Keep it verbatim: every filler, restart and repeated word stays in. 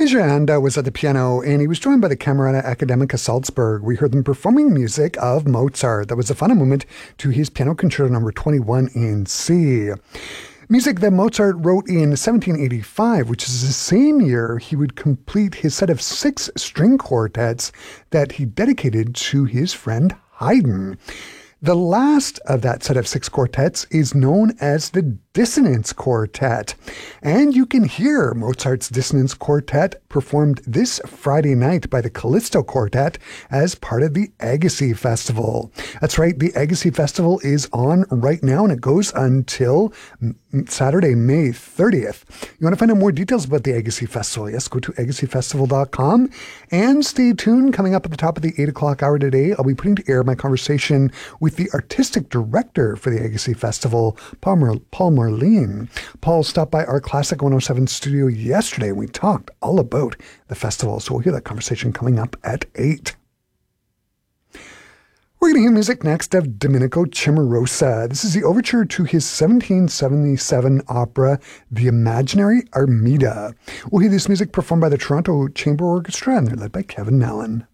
Janda was at the piano, and he was joined by the Camerata Academica Salzburg. We heard them performing music of Mozart. That was the final movement to his Piano Concerto number twenty-one in C. Music that Mozart wrote in seventeen eighty-five, which is the same year he would complete his set of six string quartets that he dedicated to his friend Haydn. The last of that set of six quartets is known as the Dissonance Quartet. And you can hear Mozart's Dissonance Quartet performed this Friday night by the Callisto Quartet as part of the Agassiz Festival. That's right, the Agassiz Festival is on right now and it goes until Saturday, May thirtieth. You want to find out more details about the Agassiz Festival? Yes, go to agassiz festival dot com and stay tuned. Coming up at the top of the eight o'clock hour today, I'll be putting to air my conversation with the artistic director for the Agassiz Festival, Paul, Mer- Paul Marlene. Paul stopped by our Classic one oh seven studio yesterday and we talked all about the festival. So we'll hear that conversation coming up at eight. We're going to hear music next of Domenico Cimarosa. This is the overture to his seventeen seventy-seven opera, The Imaginary Armida. We'll hear this music performed by the Toronto Chamber Orchestra, and they're led by Kevin Mallon.